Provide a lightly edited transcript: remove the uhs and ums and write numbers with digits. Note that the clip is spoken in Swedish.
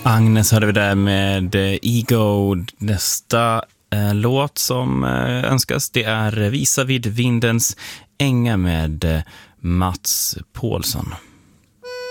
Agnes hörde vi där med Ego. Nästa låt som önskas, det är Visa vid vindens änga med Mats Paulsson.